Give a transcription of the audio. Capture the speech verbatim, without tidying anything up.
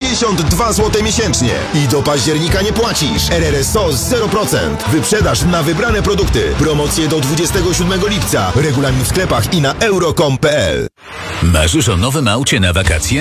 pięćdziesiąt dwa złote miesięcznie. I do października nie płacisz. R R S O zero procent. Wyprzedaż na wybrane produkty. Promocje do dwudziestego siódmego lipca. Regulamin w sklepach i na euro kropka com kropka p l. Marzysz o nowym aucie na wakacje?